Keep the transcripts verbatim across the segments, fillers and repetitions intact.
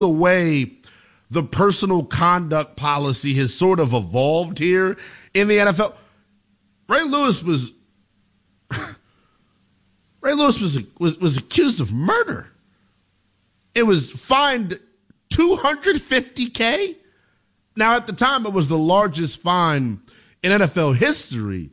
the way the personal conduct policy has sort of evolved here in the N F L. Ray Lewis was Ray Lewis was was, was accused of murder. It was fined two hundred fifty K. Now, at the time, it was the largest fine in N F L history.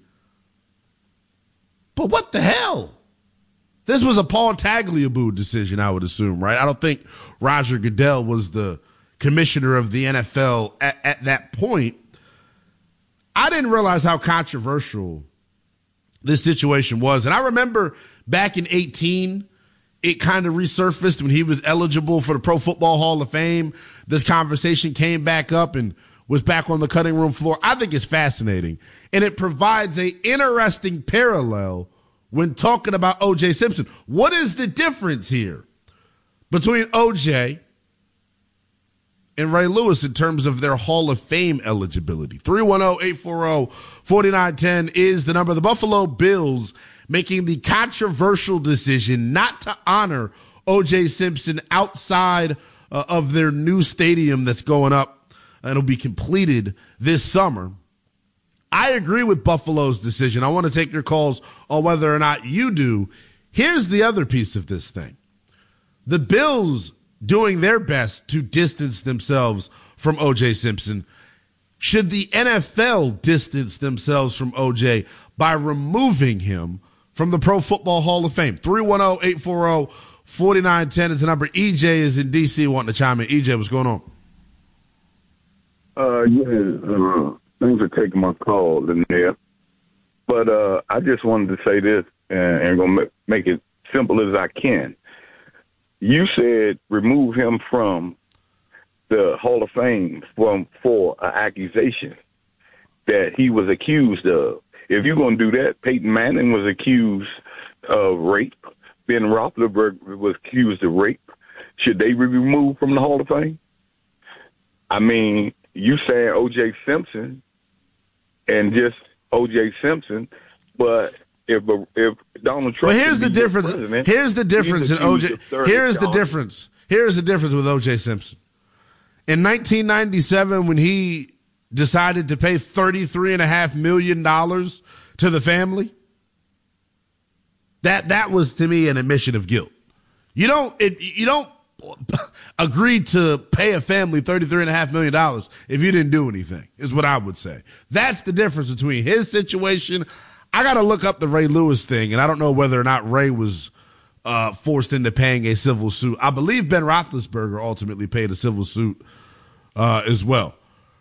But what the hell? This was a Paul Tagliabue decision, I would assume, right? I don't think Roger Goodell was the commissioner of the N F L at, at that point. I didn't realize how controversial this situation was. And I remember back in eighteen, it kind of resurfaced when he was eligible for the Pro Football Hall of Fame. This conversation came back up and was back on the cutting room floor. I think it's fascinating. And it provides a interesting parallel when talking about O J Simpson. What is the difference here between O J and Ray Lewis in terms of their Hall of Fame eligibility? three one zero, eight four zero, four nine one zero is the number. The Buffalo Bills making the controversial decision not to honor O J Simpson outside uh, of their new stadium that's going up and it'll be completed this summer. I agree with Buffalo's decision. I want to take your calls on whether or not you do. Here's the other piece of this thing. The Bills doing their best to distance themselves from O J Simpson. Should the N F L distance themselves from O J by removing him from the Pro Football Hall of Fame? three one zero, eight four zero, four nine one zero is the number. E J is in D C wanting to chime in. E J, what's going on? Uh, yeah, uh, thanks for taking my call, Lanier. But uh, I just wanted to say this, and, and I'm going to make it simple as I can. You said remove him from the Hall of Fame from for an accusation that he was accused of. If you're going to do that, Peyton Manning was accused of rape. Ben Roethlisberger was accused of rape. Should they be removed from the Hall of Fame? I mean, you saying O J Simpson and just O J Simpson, but if if Donald Trump, well, here's the difference. Here's the difference in O J. Here's the difference. Here's the difference with O J Simpson. In nineteen ninety-seven, when he decided to pay thirty-three and a half million dollars to the family, that that was to me an admission of guilt. You don't it, you don't agree to pay a family thirty-three and a half million dollars if you didn't do anything, is what I would say. That's the difference between his situation. I got to look up the Ray Lewis thing, and I don't know whether or not Ray was uh, forced into paying a civil suit. I believe Ben Roethlisberger ultimately paid a civil suit uh, as well.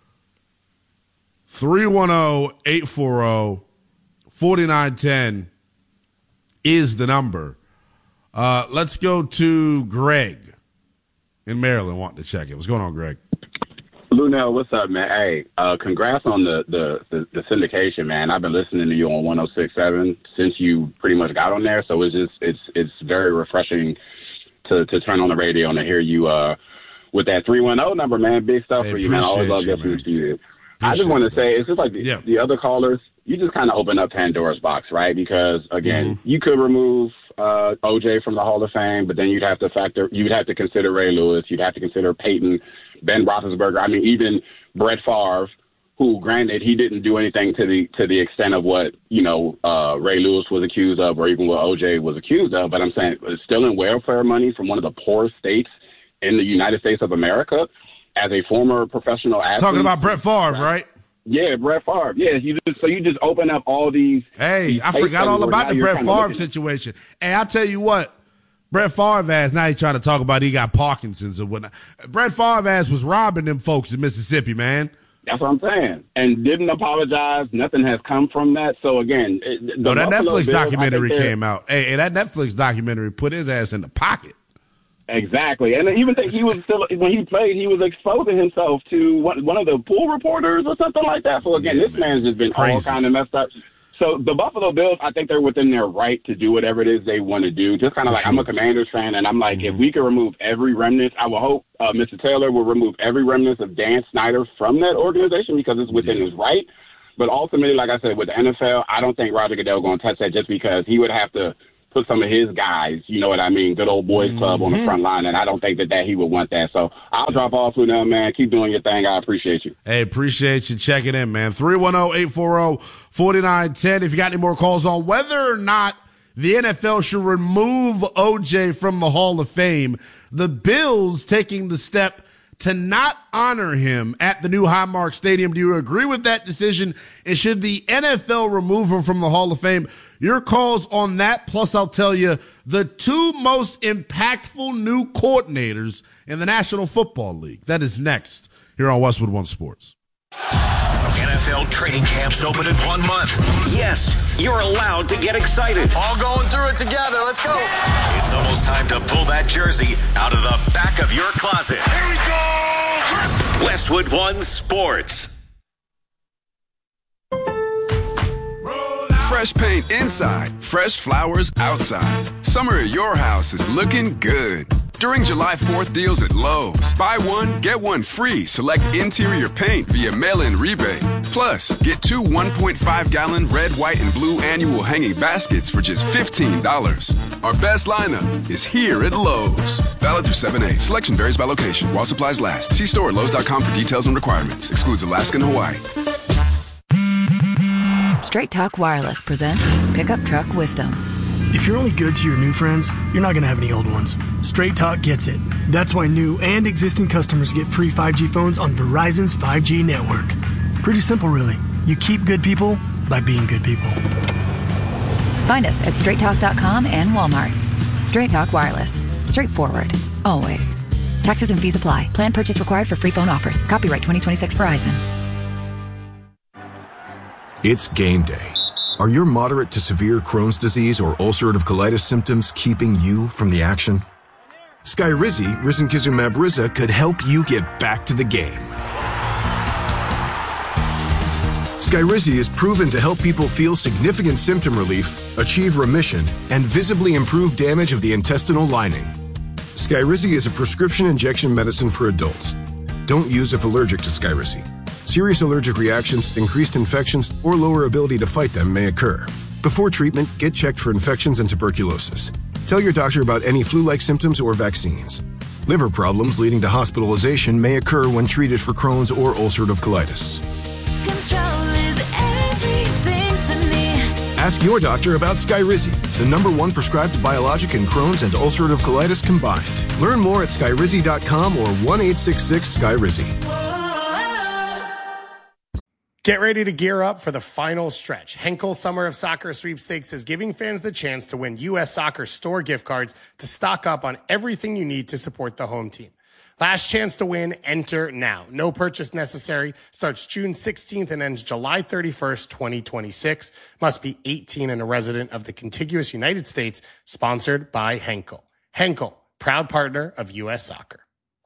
three one zero, eight four zero, four nine one zero is the number. Uh, let's go to Greg in Maryland wanting to check it. What's going on, Greg? Lunell, what's up, man? Hey, uh, congrats on the, the, the, the syndication, man. I've been listening to you on one oh six point seven since you pretty much got on there, so it's just it's it's very refreshing to, to turn on the radio and to hear you uh, with that three one zero number, man. Big stuff hey, for you, man. I always love you, listening man. to you. I just want to say, it's just like the, yeah. the other callers, you just kind of open up Pandora's box, right? Because, again, mm-hmm. you could remove uh, O J from the Hall of Fame, but then you'd have to factor, you'd have to consider Ray Lewis, you'd have to consider Peyton, Ben Roethlisberger. I mean, even Brett Favre, who, granted, he didn't do anything to the to the extent of what, you know, uh, Ray Lewis was accused of or even what O J was accused of. But I'm saying, stealing welfare money from one of the poorest states in the United States of America, as a former professional athlete. Talking about Brett Favre, right? Yeah, Brett Favre. Yeah, you just, so you just open up all these. Hey, these I forgot all about the Brett Favre looking. situation. Hey, I'll tell you what, Brett Favre ass, now he's trying to talk about he got Parkinson's or whatnot. Brett Favre ass was robbing them folks in Mississippi, man. That's what I'm saying. And didn't apologize. Nothing has come from that. So, again. It, no, that Buffalo Netflix Bills, documentary came out. Hey, hey, that Netflix documentary put his ass in the pocket. Exactly. And I even think he was still, when he played, he was exposing himself to one, one of the pool reporters or something like that. So, again, yeah, this man. man's just been Crazy. all kind of messed up. So, the Buffalo Bills, I think they're within their right to do whatever it is they want to do. Just kind of like, sure. I'm a Commanders fan, and I'm like, mm-hmm. if we could remove every remnant, I will hope uh, Mister Taylor will remove every remnant of Dan Snyder from that organization because it's within yeah. his right. But ultimately, like I said, with the N F L, I don't think Roger Goodell is going to touch that just because he would have to put some of his guys, you know what I mean, good old boys club on the front line, and I don't think that, that he would want that. So I'll drop off with him, man. Keep doing your thing. I appreciate you. Hey, appreciate you checking in, man. three one zero, eight four zero, four nine one zero. If you got any more calls on whether or not the N F L should remove O J from the Hall of Fame, the Bills taking the step to not honor him at the new Highmark Stadium. Do you agree with that decision? And should the N F L remove him from the Hall of Fame? Your calls on that, plus I'll tell you the two most impactful new coordinators in the National Football League. That is next here on Westwood One Sports. N F L training camps open in one month. Yes, you're allowed to get excited. All going through it together. Let's go. It's almost time to pull that jersey out of the back of your closet. Here we go. Westwood One Sports. Fresh paint inside, fresh flowers outside. Summer at your house is looking good. During July fourth deals at Lowe's, buy one, get one free. Select interior paint via mail-in rebate. Plus, get two one point five gallon red, white, and blue annual hanging baskets for just fifteen dollars. Our best lineup is here at Lowe's. Valid through seven eight. Selection varies by location while supplies last. See store at Lowe's dot com for details and requirements. Excludes Alaska and Hawaii. Straight Talk Wireless presents Pickup Truck Wisdom. If you're only good to your new friends, you're not going to have any old ones. Straight Talk gets it. That's why new and existing customers get free five G phones on Verizon's five G network. Pretty simple, really. You keep good people by being good people. Find us at straight talk dot com and Walmart. Straight Talk Wireless. Straightforward. Always. Taxes and fees apply. Plan purchase required for free phone offers. Copyright twenty twenty-six Verizon. It's game day. Are your moderate to severe Crohn's disease or ulcerative colitis symptoms keeping you from the action? Skyrizi, risankizumab Riza, could help you get back to the game. Skyrizi is proven to help people feel significant symptom relief, achieve remission, and visibly improve damage of the intestinal lining. Skyrizi is a prescription injection medicine for adults. Don't use if allergic to Skyrizi. Serious allergic reactions, increased infections, or lower ability to fight them may occur. Before treatment, get checked for infections and tuberculosis. Tell your doctor about any flu-like symptoms or vaccines. Liver problems leading to hospitalization may occur when treated for Crohn's or ulcerative colitis. Control is everything to me. Ask your doctor about Skyrizi, the number one prescribed biologic in Crohn's and ulcerative colitis combined. Learn more at skyrizi dot com or one eight six six Skyrizi. Get ready to gear up for the final stretch. Henkel Summer of Soccer Sweepstakes is giving fans the chance to win U S Soccer store gift cards to stock up on everything you need to support the home team. Last chance to win, enter now. No purchase necessary. Starts June sixteenth and ends July thirty-first, twenty twenty-six. Must be eighteen and a resident of the contiguous United States. Sponsored by Henkel. Henkel, proud partner of U S Soccer.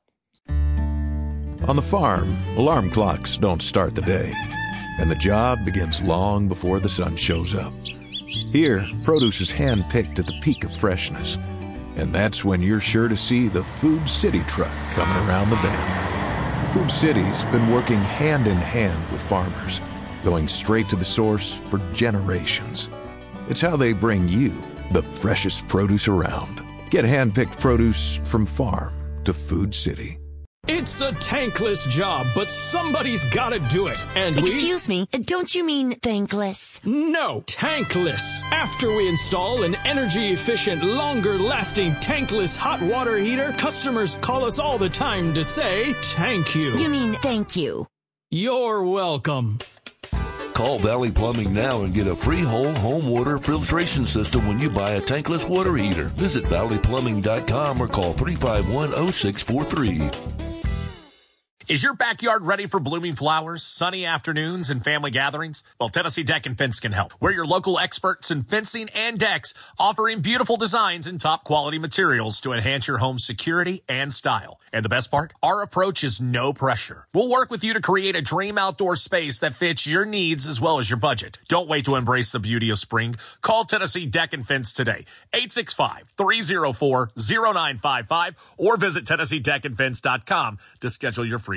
On the farm, alarm clocks don't start the day, and the job begins long before the sun shows up. Here, produce is hand-picked at the peak of freshness, and that's when you're sure to see the Food City truck coming around the bend. Food City's been working hand-in-hand with farmers, going straight to the source for generations. It's how they bring you the freshest produce around. Get hand-picked produce from farm to Food City. It's a tankless job, but somebody's gotta do it. And we... Excuse me, don't you mean thankless? No, tankless. After we install an energy-efficient, longer-lasting tankless hot water heater, customers call us all the time to say, thank you. You mean thank you. You're welcome. Call Valley Plumbing now and get a free whole home water filtration system when you buy a tankless water heater. Visit valley plumbing dot com or call three five one, oh six four three. Is your backyard ready for blooming flowers, sunny afternoons, and family gatherings? Well, Tennessee Deck and Fence can help. We're your local experts in fencing and decks, offering beautiful designs and top quality materials to enhance your home's security and style. And the best part? Our approach is no pressure. We'll work with you to create a dream outdoor space that fits your needs as well as your budget. Don't wait to embrace the beauty of spring. Call Tennessee Deck and Fence today, eight six five, three oh four, oh nine five five, or visit tennessee deck and fence dot com to schedule your free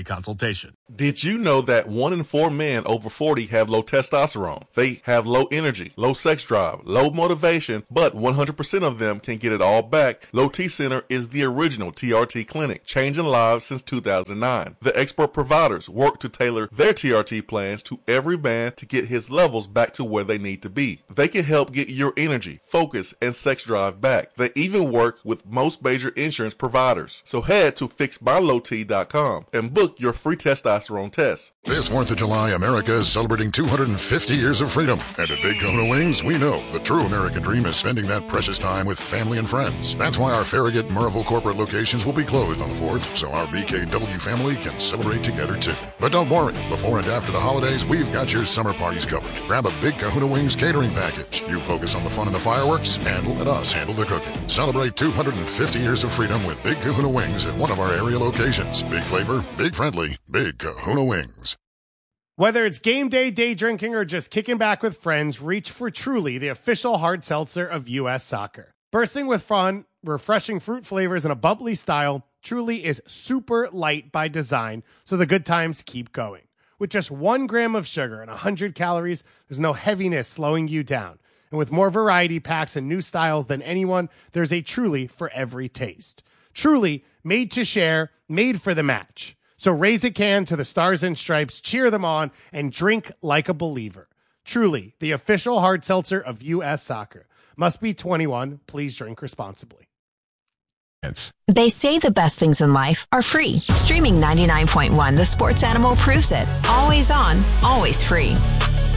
free consultation. Did you know that one in four men over forty have low testosterone? They have low energy, low sex drive, low motivation, but one hundred percent of them can get it all back. Low T Center is the original T R T clinic, changing lives since two thousand nine. The expert providers work to tailor their T R T plans to every man to get his levels back to where they need to be. They can help get your energy, focus, and sex drive back. They even work with most major insurance providers. So head to fix by low t dot com and book your free testosterone test. This fourth of July, America is celebrating two hundred fifty years of freedom. And at Big Kahuna Wings, we know the true American dream is spending that precious time with family and friends. That's why our Farragut and Murrayville corporate locations will be closed on the fourth, so our B K W family can celebrate together too. But don't worry, before and after the holidays, we've got your summer parties covered. Grab a Big Kahuna Wings catering package. You focus on the fun and the fireworks, and let us handle the cooking. Celebrate two hundred fifty years of freedom with Big Kahuna Wings at one of our area locations. Big flavor, big friendly, Big Kahuna Wings. Whether it's game day, day drinking, or just kicking back with friends, reach for Truly, the official hard seltzer of U S Soccer. Bursting with fun, refreshing fruit flavors, and a bubbly style, Truly is super light by design, so the good times keep going. With just one gram of sugar and one hundred calories, there's no heaviness slowing you down. And with more variety packs and new styles than anyone, there's a Truly for every taste. Truly, made to share, made for the match. So raise a can to the Stars and Stripes, cheer them on, and drink like a believer. Truly, the official hard seltzer of U S Soccer. Must be twenty-one. Please drink responsibly. They say the best things in life are free. Streaming ninety-nine point one, The Sports Animal proves it. Always on, always free.